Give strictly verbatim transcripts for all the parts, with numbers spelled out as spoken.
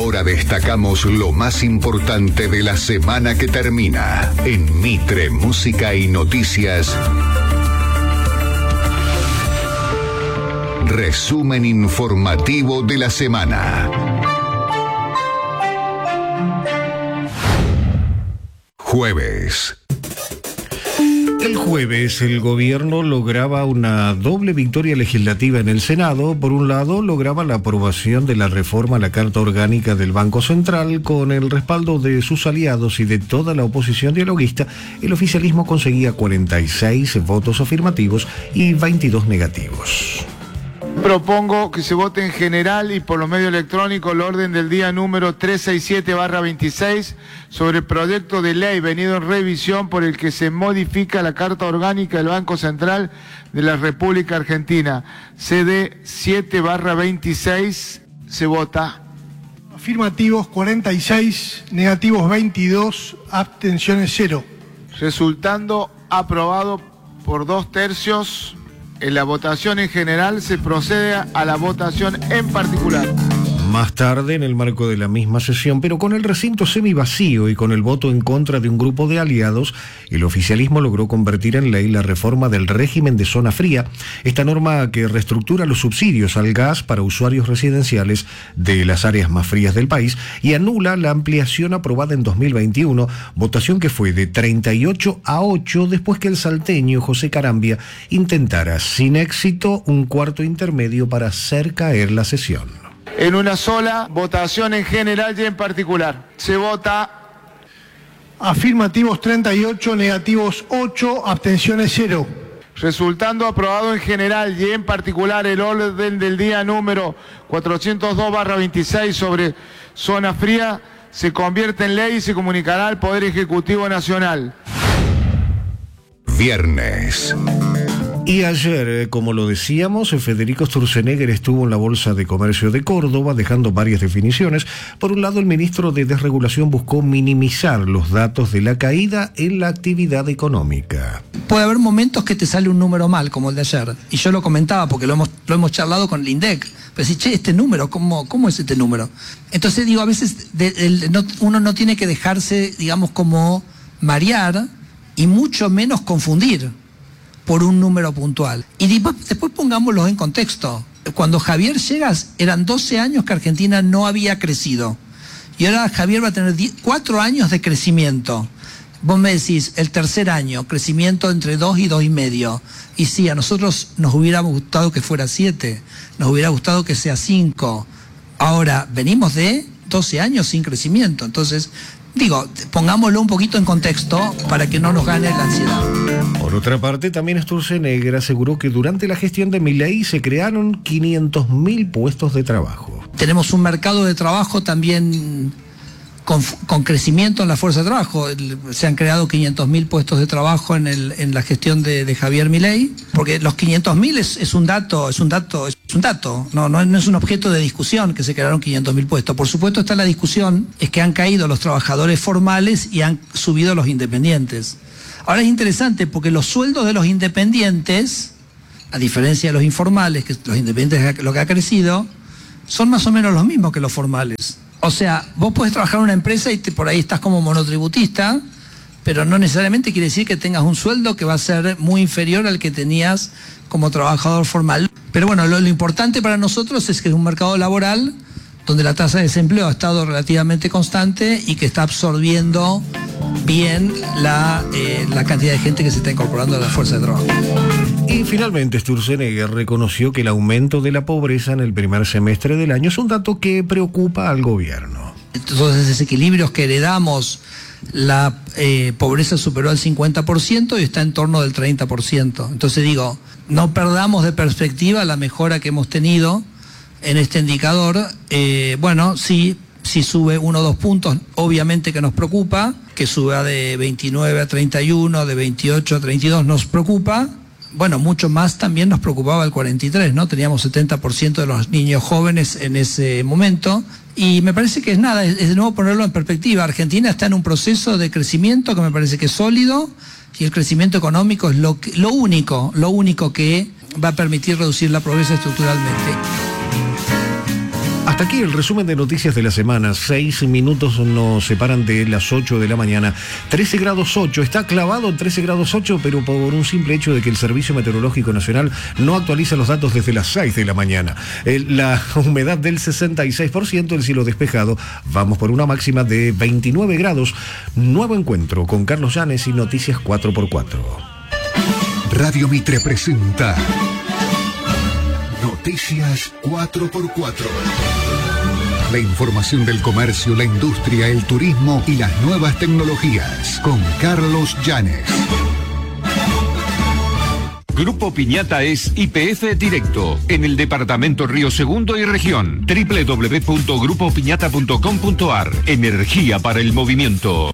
Ahora destacamos lo más importante de la semana que termina. En Mitre Música y Noticias, resumen informativo de la semana. Jueves. El jueves el gobierno lograba una doble victoria legislativa en el Senado. Por un lado, lograba la aprobación de la reforma a la Carta Orgánica del Banco Central. Con el respaldo de sus aliados y de toda la oposición dialoguista, el oficialismo conseguía cuarenta y seis votos afirmativos y veintidós negativos. Propongo que se vote en general y por los medios electrónicos el orden del día número trescientos sesenta y siete barra veintiséis sobre el proyecto de ley venido en revisión por el que se modifica la Carta Orgánica del Banco Central de la República Argentina. C D siete barra veintiséis, se vota. Afirmativos cuarenta y seis, negativos veintidós, abstenciones cero. Resultando aprobado por dos tercios. En la votación en general se procede a la votación en particular. Más tarde, en el marco de la misma sesión, pero con el recinto semivacío y con el voto en contra de un grupo de aliados, el oficialismo logró convertir en ley la reforma del régimen de zona fría, esta norma que reestructura los subsidios al gas para usuarios residenciales de las áreas más frías del país y anula la ampliación aprobada en dos mil veintiuno, votación que fue de treinta y ocho a ocho después que el salteño José Carambia intentara sin éxito un cuarto intermedio para hacer caer la sesión. En una sola votación en general y en particular. Se vota. Afirmativos treinta y ocho, negativos ocho, abstenciones cero. Resultando aprobado en general y en particular el orden del día número cuatrocientos dos barra veintiséis sobre zona fría, se convierte en ley y se comunicará al Poder Ejecutivo Nacional. Viernes. Y ayer, como lo decíamos, Federico Sturzenegger estuvo en la Bolsa de Comercio de Córdoba dejando varias definiciones. Por un lado, el ministro de Desregulación buscó minimizar los datos de la caída en la actividad económica. Puede haber momentos que te sale un número mal, como el de ayer. Y yo lo comentaba porque lo hemos, lo hemos charlado con el INDEC. Pero si, che, este número, ¿cómo, cómo es este número? Entonces digo, a veces de, de, no, uno no tiene que dejarse, digamos, como marear y mucho menos confundir por un número puntual. Y después, después pongámoslo en contexto. Cuando Javier llega, eran doce años que Argentina no había crecido. Y ahora Javier va a tener cuatro años de crecimiento. Vos me decís, el tercer año, crecimiento entre dos y dos y medio. Y sí, a nosotros nos hubiera gustado que fuera siete, nos hubiera gustado que sea cinco. Ahora, venimos de doce años sin crecimiento. Entonces, digo, pongámoslo un poquito en contexto para que no nos gane la ansiedad. Por otra parte, también Sturzenegger aseguró que durante la gestión de Milei se crearon quinientos mil puestos de trabajo. Tenemos un mercado de trabajo también con, con crecimiento en la fuerza de trabajo. Se han creado quinientos mil puestos de trabajo en, el, en la gestión de, de Javier Milei, porque los quinientos mil es, es un dato, es un dato, es un dato, no, no, no es un objeto de discusión que se crearon quinientos mil puestos. Por supuesto está la discusión, es que han caído los trabajadores formales y han subido los independientes. Ahora es interesante porque los sueldos de los independientes, a diferencia de los informales, que los independientes lo que ha crecido, son más o menos los mismos que los formales. O sea, vos podés trabajar en una empresa y te, por ahí estás como monotributista, pero no necesariamente quiere decir que tengas un sueldo que va a ser muy inferior al que tenías como trabajador formal. Pero bueno, lo, lo importante para nosotros es que es un mercado laboral donde la tasa de desempleo ha estado relativamente constante y que está absorbiendo bien la, eh, la cantidad de gente que se está incorporando a la fuerza de trabajo. Y finalmente Sturzenegger reconoció que el aumento de la pobreza en el primer semestre del año es un dato que preocupa al gobierno. Todos esos desequilibrios que heredamos, la eh, pobreza superó el cincuenta por ciento y está en torno del treinta por ciento. Entonces digo, no perdamos de perspectiva la mejora que hemos tenido en este indicador. Eh, bueno, sí, si sube uno o dos puntos, obviamente que nos preocupa, que suba de veintinueve a treinta y uno, de veintiocho a treinta y dos nos preocupa. Bueno, mucho más también nos preocupaba el cuarenta y tres, ¿no? Teníamos setenta por ciento de los niños jóvenes en ese momento. Y me parece que es nada, es de nuevo ponerlo en perspectiva. Argentina está en un proceso de crecimiento que me parece que es sólido y el crecimiento económico es lo, que, lo único, lo único que va a permitir reducir la pobreza estructuralmente. Hasta aquí el resumen de noticias de la semana. Seis minutos nos separan de las ocho de la mañana. trece grados ocho, está clavado en trece grados ocho, pero por un simple hecho de que el Servicio Meteorológico Nacional no actualiza los datos desde las seis de la mañana. El, la humedad del sesenta y seis por ciento, el cielo despejado. Vamos por una máxima de veintinueve grados. Nuevo encuentro con Carlos Llanes y Noticias cuatro por cuatro. Radio Mitre presenta Noticias cuatro por cuatro. La información del comercio, la industria, el turismo y las nuevas tecnologías con Carlos Llanes. Grupo Piñata es Y P F directo en el departamento Río Segundo y región. doble u doble u doble u punto grupo piñata punto com punto a r. Energía para el movimiento.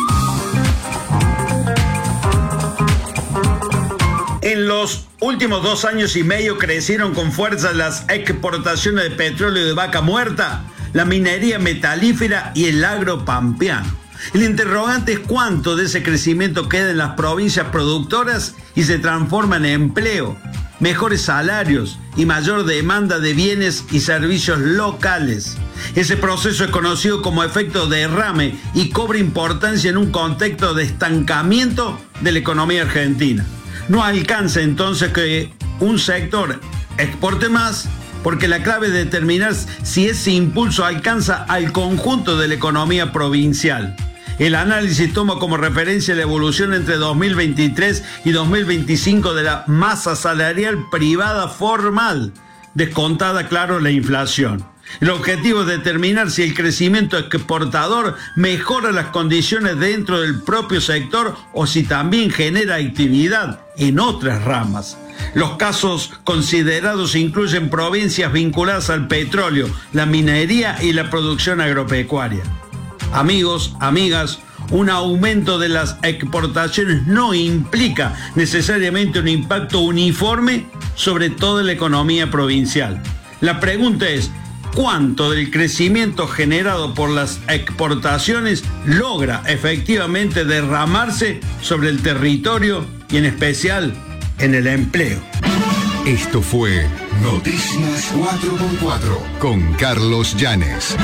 En los últimos dos años y medio crecieron con fuerza las exportaciones de petróleo de vaca muerta, la minería metalífera y el agro pampeano. El interrogante es cuánto de ese crecimiento queda en las provincias productoras y se transforma en empleo, mejores salarios y mayor demanda de bienes y servicios locales. Ese proceso es conocido como efecto derrame y cobra importancia en un contexto de estancamiento de la economía argentina. No alcanza entonces que un sector exporte más, porque la clave es determinar si ese impulso alcanza al conjunto de la economía provincial. El análisis toma como referencia la evolución entre dos mil veintitrés y dos mil veinticinco de la masa salarial privada formal, descontada, claro, la inflación. El objetivo es determinar si el crecimiento exportador mejora las condiciones dentro del propio sector o si también genera actividad en otras ramas. Los casos considerados incluyen provincias vinculadas al petróleo, la minería y la producción agropecuaria. Amigos, amigas, un aumento de las exportaciones no implica necesariamente un impacto uniforme sobre toda la economía provincial. La pregunta es, ¿cuánto del crecimiento generado por las exportaciones logra efectivamente derramarse sobre el territorio y en especial en el empleo? Esto fue Noticias cuatro por cuatro con Carlos Llanes.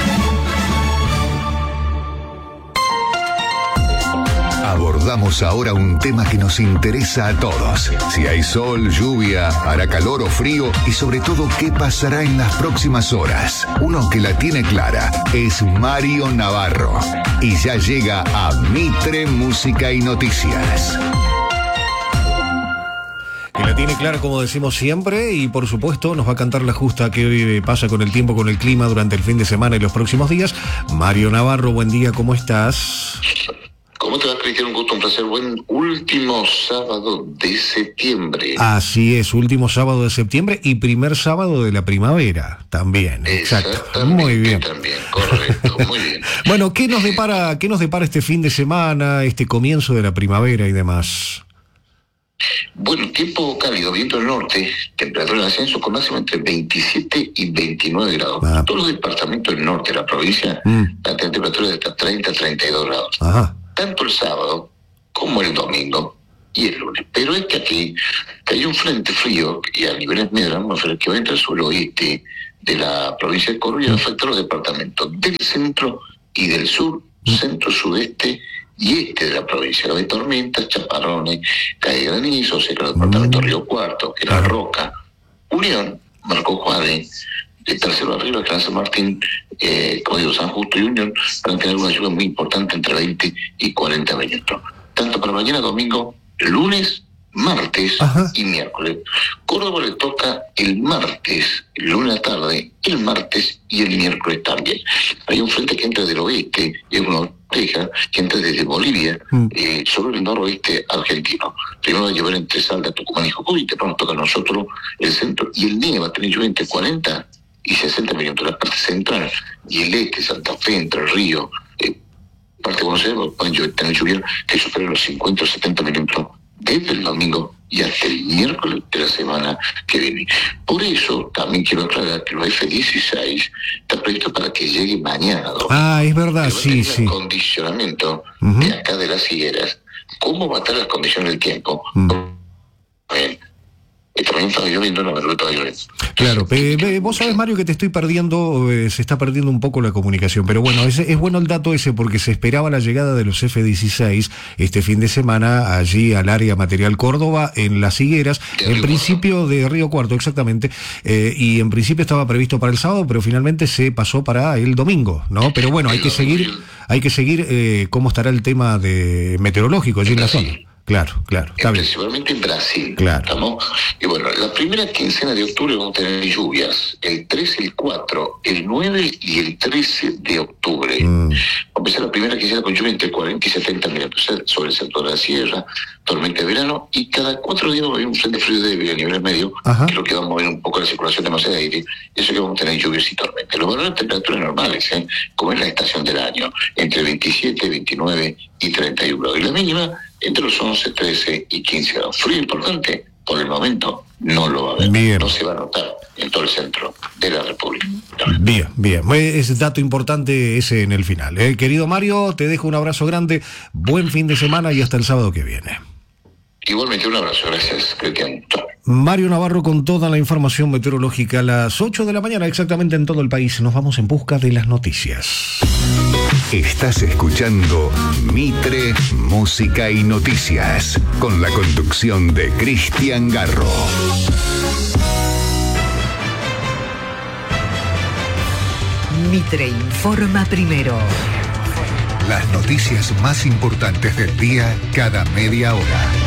Abordamos ahora un tema que nos interesa a todos. Si hay sol, lluvia, hará calor o frío y sobre todo qué pasará en las próximas horas. Uno que la tiene clara es Mario Navarro. Y ya llega a Mitre Música y Noticias. Que la tiene clara, como decimos siempre, y por supuesto nos va a cantar la justa que hoy pasa con el tiempo, con el clima durante el fin de semana y los próximos días. Mario Navarro, buen día, ¿cómo estás? ¿Cómo te va, Cristian? Un gusto, un placer. Buen último sábado de septiembre. Así es, último sábado de septiembre y primer sábado de la primavera también. Exacto. Muy bien. También, correcto, muy bien. Bueno, ¿qué nos depara, qué nos depara este fin de semana, este comienzo de la primavera y demás? Bueno, tiempo cálido, viento del norte, temperatura de ascenso con máximo entre veintisiete y veintinueve grados. Ah. Todos los departamentos del norte de la provincia, mm. la temperatura de hasta treinta a treinta y dos grados. Ajá. Tanto el sábado como el domingo y el lunes. Pero es que aquí cayó un frente frío y a niveles medios vamos a ver que va entre el suroeste de la provincia de Córdoba y afecta a los departamentos del centro y del sur, centro, sudeste y este de la provincia. Hay tormentas, chaparrones, cae granizo, cerca del departamento de Río Cuarto, que era Roca, Unión, Marco Juárez, el tercero arriba, que San Martín, eh, Código San Justo y Unión, van a tener una lluvia muy importante entre veinte y cuarenta minutos. Tanto para mañana, domingo, lunes, martes Ajá. y miércoles. Córdoba le toca el martes, el lunes a la tarde, el martes y el miércoles también. Hay un frente que entra del oeste, es una oreja que entra desde Bolivia mm. eh, sobre el noroeste argentino. Primero va a llover entre Salta, Tucumán y Jujuy, después nos toca a nosotros el centro, y el N E va a tener lluvia entre cuarenta y sesenta minutos. La parte central y el este, Santa Fe, Entre Ríos, eh, parte de Buenos Aires, pueden tener lluvia que supera los cincuenta o setenta minutos desde el domingo y hasta el miércoles de la semana que viene. Por eso también quiero aclarar que los F dieciséis está previsto para que llegue mañana. Domingo. Ah, es verdad, sí, sí. El condicionamiento uh-huh. de acá de las higueras. ¿Cómo va a estar las condiciones del tiempo? Uh-huh. Bien. Esta bien estaba lloviendo, no me lo estaba lloviendo. Claro, eh, eh, vos sabés, Mario, que te estoy perdiendo, eh, se está perdiendo un poco la comunicación, pero bueno, es, es bueno el dato ese porque se esperaba la llegada de los F dieciséis este fin de semana allí al área Material Córdoba, en Las Higueras, De en Río principio Cuarto. de Río Cuarto, exactamente, eh, y en principio estaba previsto para el sábado, pero finalmente se pasó para el domingo, ¿no? Pero bueno, hay que seguir, hay que seguir eh, cómo estará el tema de meteorológico allí en la zona. Claro, claro, está bien. Principalmente en Brasil. Claro. ¿Estamos? Y bueno, la primera quincena de octubre vamos a tener lluvias. El tres, el cuatro, el nueve y el trece de octubre. Mm. Vamos a empezar la primera quincena con lluvia entre cuarenta y setenta minutos sobre el sector de la sierra, tormenta de verano, y cada cuatro días va a haber un frente frío débil a nivel medio, Ajá. que es lo que va a mover un poco la circulación de masa de aire. Eso que vamos a tener lluvias y tormentas. Los valores de temperaturas normales, ¿eh? Como es la estación del año, entre veintisiete, veintinueve y treinta y uno. Y la mínima entre los once, trece y quince grados. Frío importante, por el momento no lo va a haber. Bien. No se va a notar en todo el centro de la República. Bien, bien. Es dato importante ese en el final. ¿eh? Querido Mario, te dejo un abrazo grande, buen fin de semana y hasta el sábado que viene. Igualmente un abrazo, gracias, Cristian. Chao. Mario Navarro con toda la información meteorológica a las ocho de la mañana exactamente en todo el país. Nos vamos en busca de las noticias. Estás escuchando Mitre, Música y Noticias, con la conducción de Cristian Garro. Mitre informa primero. Las noticias más importantes del día cada media hora.